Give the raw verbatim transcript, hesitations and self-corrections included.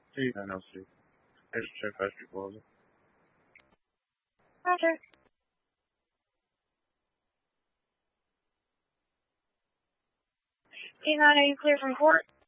Steve, I know Steve. I just check Fast Closet. Roger. T nine, are you clear from court?